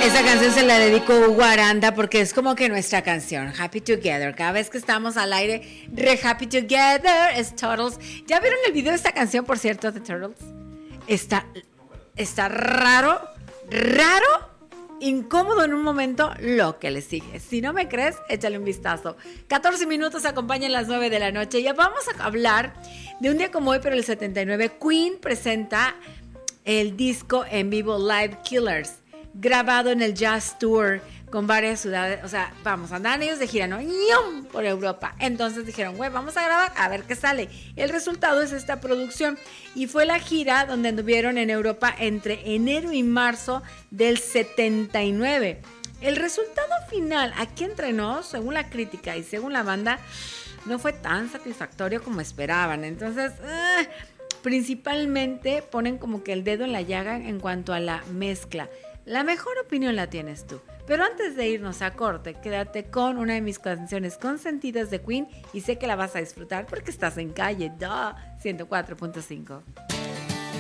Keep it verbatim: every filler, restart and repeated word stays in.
Esa canción se la dedico a Hugo Aranda porque es como que nuestra canción, Happy Together. Cada vez que estamos al aire, re Happy Together es Turtles. ¿Ya vieron el video de esta canción, por cierto, de Turtles? Está, está raro, raro, incómodo en un momento, lo que le sigue. Si no me crees, échale un vistazo. catorce minutos, acompañan las nueve de la noche. Ya vamos a hablar de un día como hoy, pero el setenta y nueve, Queen presenta el disco en vivo Live Killers, grabado en el Jazz Tour con varias ciudades. O sea, vamos, andaban ellos de gira, ¿no? ¡Yum! Por Europa. Entonces dijeron, güey, vamos a grabar a ver qué sale. El resultado es esta producción. Y fue la gira donde anduvieron en Europa entre enero y marzo del setenta y nueve. El resultado final, aquí entre nos, según la crítica y según la banda, no fue tan satisfactorio como esperaban. Entonces, uh, principalmente ponen como que el dedo en la llaga en cuanto a la mezcla. La mejor opinión la tienes tú. Pero antes de irnos a corte, quédate con una de mis canciones consentidas de Queen y sé que la vas a disfrutar porque estás en Calle, duh, ciento cuatro punto cinco.